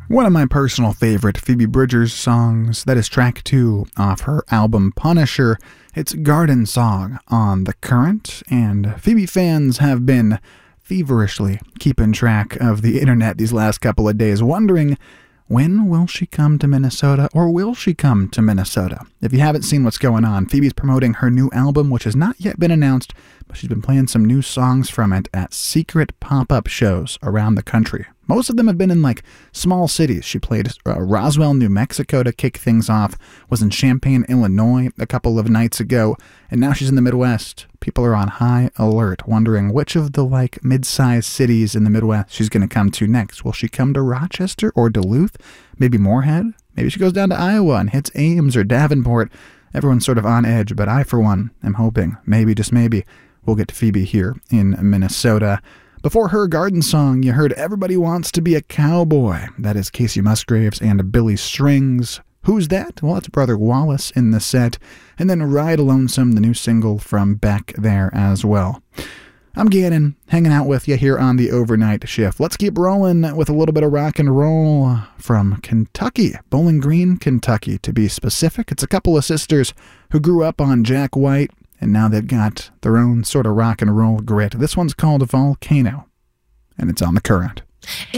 One of my personal favorite Phoebe Bridgers songs, that is track 2 off her album Punisher. It's Garden Song on The Current, and Phoebe fans have been feverishly keeping track of the internet these last couple of days, wondering, when will she come to Minnesota, or will she come to Minnesota? If you haven't seen what's going on, Phoebe's promoting her new album, which has not yet been announced, but she's been playing some new songs from it at secret pop-up shows around the country. Most of them have been in, small cities. She played Roswell, New Mexico to kick things off, was in Champaign, Illinois a couple of nights ago, and now she's in the Midwest. People are on high alert, wondering which of the, mid-sized cities in the Midwest she's going to come to next. Will she come to Rochester or Duluth? Maybe Moorhead? Maybe she goes down to Iowa and hits Ames or Davenport. Everyone's sort of on edge, but I, for one, am hoping, maybe, just maybe, we'll get to Phoebe here in Minnesota. Before her Garden Song, you heard Everybody Wants to Be a Cowboy. That is Casey Musgraves and Billy Strings. Who's that? Well, it's Brother Wallace in the set. And then Ride Lonesome, the new single from Beck there as well. I'm Gannon, hanging out with you here on the overnight shift. Let's keep rolling with a little bit of rock and roll from Kentucky, Bowling Green, Kentucky, to be specific. It's a couple of sisters who grew up on Jack White, and now they've got their own sort of rock and roll grit. This one's called Volcano, and it's on The Current.